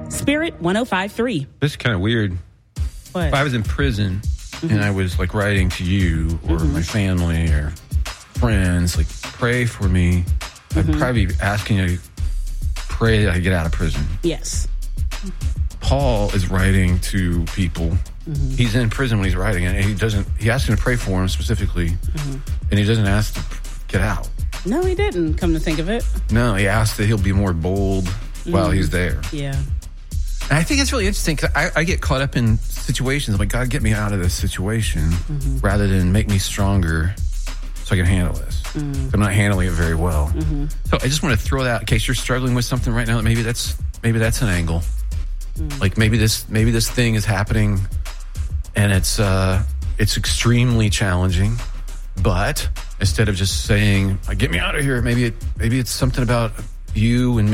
Spirit 105.3. This is kind of weird. What? If I was in prison and I was like writing to you or my family or friends, like pray for me, I'd probably be asking you to pray that I get out of prison. Yes. Paul is writing to people. He's in prison when he's writing, and he asks him to pray for him specifically, and he doesn't ask to get out. No, he didn't, come to think of it. No, he asks that he'll be more bold while he's there. Yeah. And I think it's really interesting because I get caught up in situations like, God, get me out of this situation rather than make me stronger so I can handle this. I'm not handling it very well. So I just want to throw that in case you're struggling with something right now. Maybe that's an angle. Like maybe this thing is happening and it's extremely challenging. But instead of just saying, "Get me out of here," maybe it's something about you and